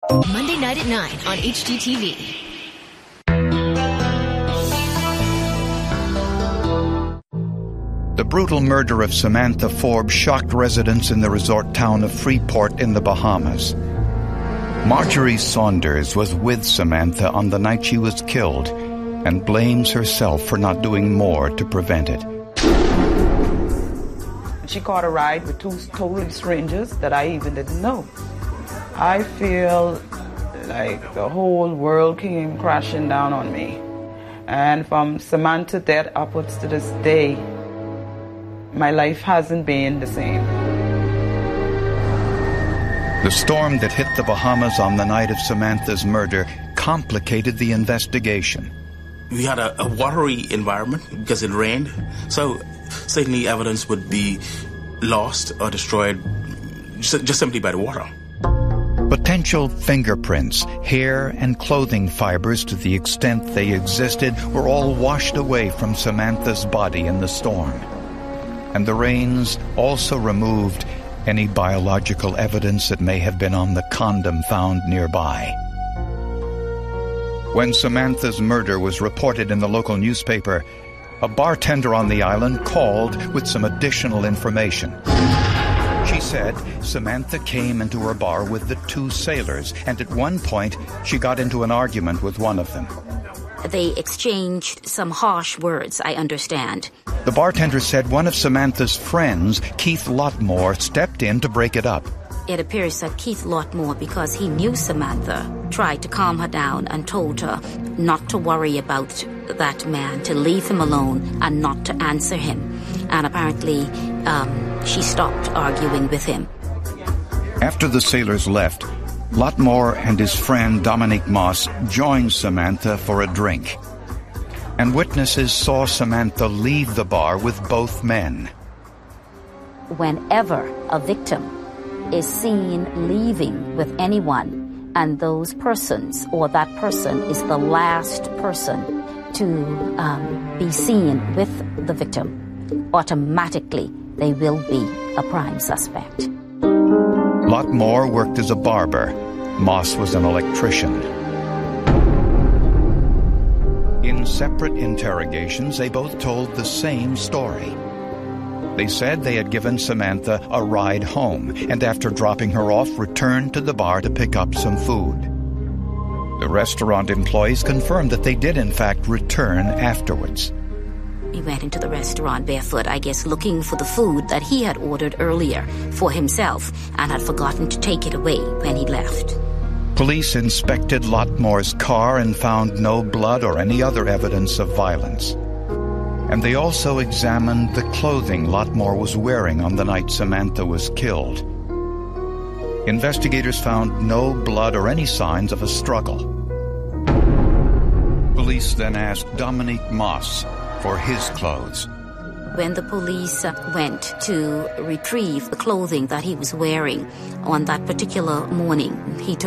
Monday night at 9 on HGTV. The brutal murder of Samantha Forbes shocked residents in the resort town of Freeport in the Bahamas. Marjorie Saunders was with Samantha on the night she was killed and blames herself for not doing more to prevent it. She caught a ride with two totally strangers that I even didn't know. I feel like the whole world came crashing down on me. And from Samantha's death upwards to this day, my life hasn't been the same. The storm that hit the Bahamas on the night of Samantha's murder complicated the investigation. We had a watery environment because it rained, so certainly evidence would be lost or destroyed just simply by the water. Potential fingerprints, hair, and clothing fibers, to the extent they existed, were all washed away from Samantha's body in the storm. And the rains also removed any biological evidence that may have been on the condom found nearby. When Samantha's murder was reported in the local newspaper, a bartender on the island called with some additional information. She said Samantha came into her bar with the two sailors, and at one point she got into an argument with one of them. They exchanged some harsh words, I understand. The bartender said one of Samantha's friends, Keith Lotmore, stepped in to break it up. It appears that Keith Lotmore, because he knew Samantha, tried to calm her down and told her not to worry about that man, to leave him alone and not to answer him. And apparently, she stopped arguing with him. After the sailors left, Lotmore and his friend Dominique Moss joined Samantha for a drink. And witnesses saw Samantha leave the bar with both men. Whenever a victim is seen leaving with anyone, and those persons or that person is the last person to be seen with the victim, automatically they will be a prime suspect. Lotmore worked as a barber. Moss was an electrician. In separate interrogations, they both told the same story. They said they had given Samantha a ride home, and after dropping her off, returned to the bar to pick up some food. The restaurant employees confirmed that they did in fact return afterwards. He went into the restaurant barefoot, I guess looking for the food that he had ordered earlier for himself and had forgotten to take it away when he left. Police inspected Lotmore's car and found no blood or any other evidence of violence. And they also examined the clothing Lotmore was wearing on the night Samantha was killed. Investigators found no blood or any signs of a struggle. Police then asked Dominique Moss for his clothes. When the police went to retrieve the clothing that he was wearing on that particular morning, he told